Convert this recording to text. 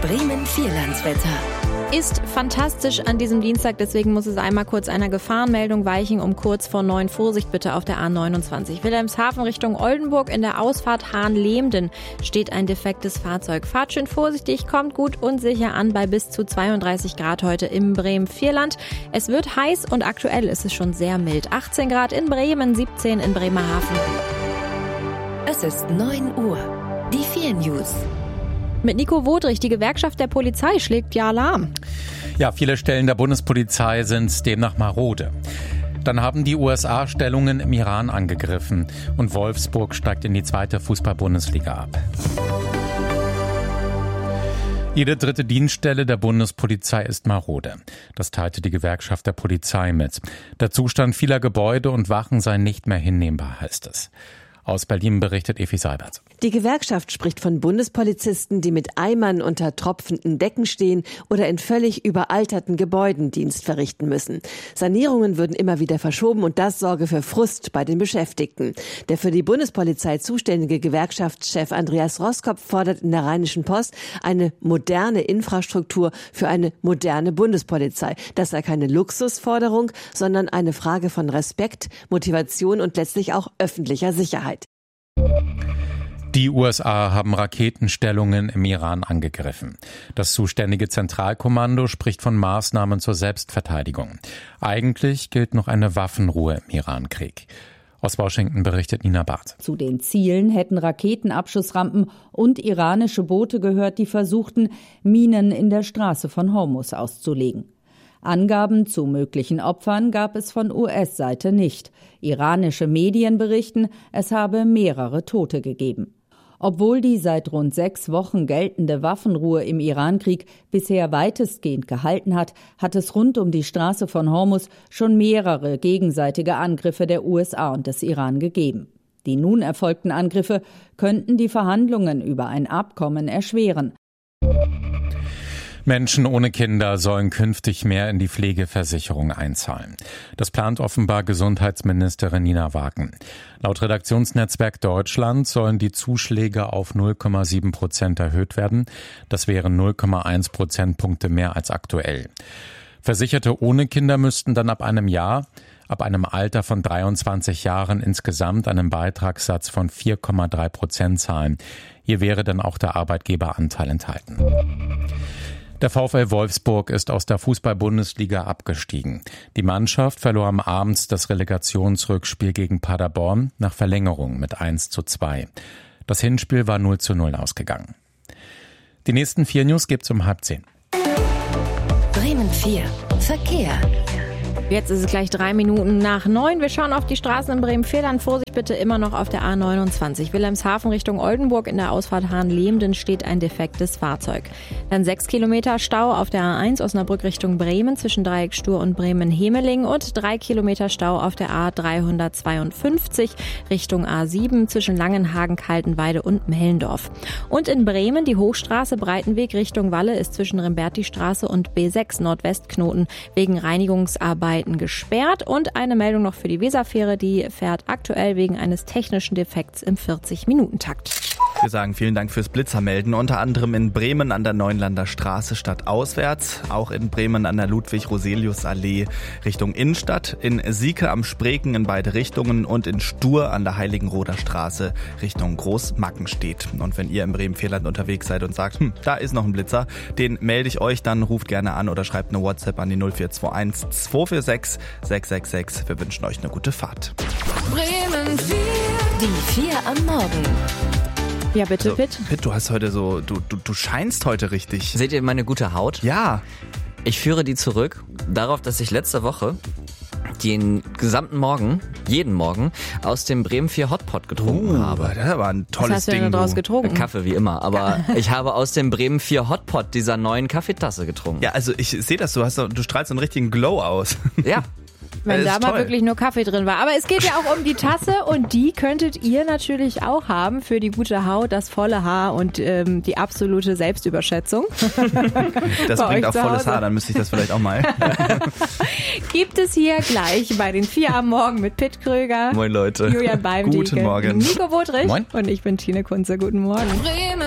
Bremen-Vierlandswetter. Ist fantastisch an diesem Dienstag, deswegen muss es einmal kurz einer Gefahrenmeldung weichen. Um kurz vor 9 Vorsicht bitte auf der A29. Wilhelmshaven Richtung Oldenburg in der Ausfahrt Hahn-Lehmden steht ein defektes Fahrzeug. Fahrt schön vorsichtig, kommt gut und sicher an bei bis zu 32 Grad heute im Bremen-Vierland. Es wird heiß und aktuell ist es schon sehr mild. 18 Grad in Bremen, 17 in Bremerhaven. Es ist 9 Uhr. Die 4 News. Mit Nico Wodrich, die Gewerkschaft der Polizei schlägt ja Alarm. Ja, viele Stellen der Bundespolizei sind demnach marode. Dann haben die USA Stellungen im Iran angegriffen und Wolfsburg steigt in die 2. Fußball-Bundesliga ab. Jede 3. Dienststelle der Bundespolizei ist marode. Das teilte die Gewerkschaft der Polizei mit. Der Zustand vieler Gebäude und Wachen sei nicht mehr hinnehmbar, heißt es. Aus Berlin berichtet Effi Seibert. Die Gewerkschaft spricht von Bundespolizisten, die mit Eimern unter tropfenden Decken stehen oder in völlig überalterten Gebäuden Dienst verrichten müssen. Sanierungen würden immer wieder verschoben und das sorge für Frust bei den Beschäftigten. Der für die Bundespolizei zuständige Gewerkschaftschef Andreas Roskopf fordert in der Rheinischen Post eine moderne Infrastruktur für eine moderne Bundespolizei. Das sei keine Luxusforderung, sondern eine Frage von Respekt, Motivation und letztlich auch öffentlicher Sicherheit. Die USA haben Raketenstellungen im Iran angegriffen. Das zuständige Zentralkommando spricht von Maßnahmen zur Selbstverteidigung. Eigentlich gilt noch eine Waffenruhe im Irankrieg. Aus Washington berichtet Nina Barth. Zu den Zielen hätten Raketenabschussrampen und iranische Boote gehört, die versuchten, Minen in der Straße von Hormuz auszulegen. Angaben zu möglichen Opfern gab es von US-Seite nicht. Iranische Medien berichten, es habe mehrere Tote gegeben. Obwohl die seit rund 6 Wochen geltende Waffenruhe im Irankrieg bisher weitestgehend gehalten hat, hat es rund um die Straße von Hormuz schon mehrere gegenseitige Angriffe der USA und des Iran gegeben. Die nun erfolgten Angriffe könnten die Verhandlungen über ein Abkommen erschweren. Menschen ohne Kinder sollen künftig mehr in die Pflegeversicherung einzahlen. Das plant offenbar Gesundheitsministerin Nina Wagen. Laut Redaktionsnetzwerk Deutschland sollen die Zuschläge auf 0,7% erhöht werden. Das wären 0,1 Prozentpunkte mehr als aktuell. Versicherte ohne Kinder müssten dann ab einem Alter von 23 Jahren insgesamt einen Beitragssatz von 4,3% zahlen. Hier wäre dann auch der Arbeitgeberanteil enthalten. Der VfL Wolfsburg ist aus der Fußball-Bundesliga abgestiegen. Die Mannschaft verlor am Abend das Relegationsrückspiel gegen Paderborn nach Verlängerung mit 1:2. Das Hinspiel war 0:0 ausgegangen. Die nächsten 4 News gibt's um 9:30. Bremen 4. Verkehr. Jetzt ist es gleich 3 Minuten nach 9. Wir schauen auf die Straßen in Bremen-Vierland. Vorsicht bitte immer noch auf der A29. Wilhelmshaven Richtung Oldenburg in der Ausfahrt Hahn-Lehmden steht ein defektes Fahrzeug. Dann 6 Kilometer Stau auf der A1 Osnabrück Richtung Bremen zwischen Dreieck Stur und Bremen-Hemeling und 3 Kilometer Stau auf der A352 Richtung A7 zwischen Langenhagen, Kaltenweide und Mellendorf. Und in Bremen die Hochstraße Breitenweg Richtung Walle ist zwischen Remberti-Straße und B6 Nordwestknoten wegen Reinigungsarbeiten gesperrt. Und eine Meldung noch für die Weserfähre, die fährt aktuell wegen eines technischen Defekts im 40-Minuten-Takt. Wir sagen vielen Dank fürs Blitzermelden, unter anderem in Bremen an der Neuenlander Straße stadtauswärts, auch in Bremen an der Ludwig-Roselius-Allee Richtung Innenstadt, in Sieke am Spreken in beide Richtungen und in Stur an der Heiligenroder Straße Richtung Großmackenstedt. Und wenn ihr im Bremen-Vierland unterwegs seid und sagt, da ist noch ein Blitzer, den melde ich euch, dann ruft gerne an oder schreibt eine WhatsApp an die 0421 246 666. Wir wünschen euch eine gute Fahrt. Bremen 4. Die 4 am Morgen. Ja, bitte, Pitt. Pitt, du hast heute so, du scheinst heute richtig. Seht ihr meine gute Haut? Ja. Ich führe die zurück darauf, dass ich letzte Woche den gesamten Morgen, jeden Morgen, aus dem Bremen 4 Hotpot getrunken habe. Das war ein tolles Was hast du denn Ding. daraus getrunken? Kaffee wie immer, aber ich habe aus dem Bremen 4 Hotpot dieser neuen Kaffeetasse getrunken. Ja, also ich sehe das, du strahlst so einen richtigen Glow aus. Ja. Wenn da mal toll. wirklich nur Kaffee drin war. Aber es geht ja auch um die Tasse und die könntet ihr natürlich auch haben für die gute Haut, das volle Haar und die absolute Selbstüberschätzung. Das bringt auch volles Haar, dann müsste ich das vielleicht auch mal. Gibt es hier gleich bei den 4 am Morgen mit Pitt Kröger. Moin Leute. Julian Beimdeke. Guten Morgen. Nico Wodrich. Moin. Und ich bin Tine Kunze. Guten Morgen. Bremen